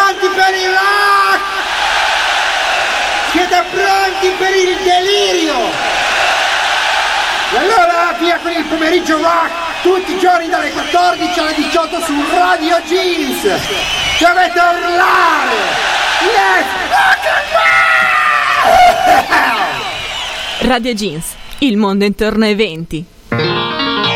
pronti per il rock? Siete pronti per il delirio? E allora via con il pomeriggio rock, tutti i giorni dalle 14 alle 18 su Radio Jeans. Dovete urlare! Let's rock and roll! Radio Jeans, il mondo intorno ai 20.